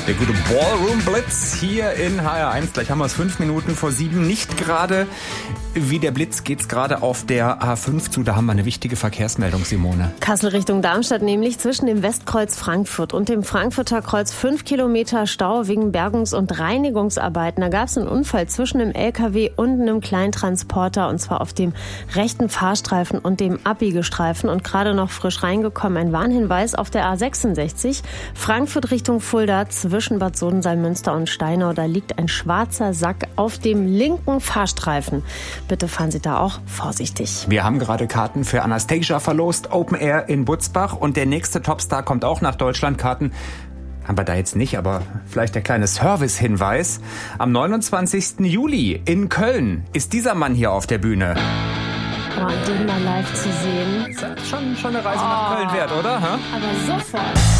Der gute Ballroom Blitz hier in HR1. Gleich haben wir es 5 Minuten vor 7. Nicht gerade wie der Blitz geht's gerade auf der A5 zu. Da haben wir eine wichtige Verkehrsmeldung, Simone. Kassel Richtung Darmstadt, nämlich zwischen dem Westkreuz Frankfurt und dem Frankfurter Kreuz 5 Kilometer Stau wegen Bergungs- und Reinigungsarbeiten. Da gab es einen Unfall zwischen einem LKW und einem Kleintransporter, und zwar auf dem rechten Fahrstreifen und dem Abbiegestreifen. Und gerade noch frisch reingekommen ein Warnhinweis auf der A66 Frankfurt Richtung Fulda zwischen Bad Sodensalm-Münster und Steinau. Da liegt ein schwarzer Sack auf dem linken Fahrstreifen. Bitte fahren Sie da auch vorsichtig. Wir haben gerade Karten für Anastasia verlost, Open Air in Butzbach. Und der nächste Topstar kommt auch nach Deutschland. Karten haben wir da jetzt nicht, aber vielleicht der kleine Service-Hinweis. Am 29. Juli in Köln ist dieser Mann hier auf der Bühne. Oh, den mal live zu sehen. Ist schon eine Reise nach Köln wert, oder? Aber sofort.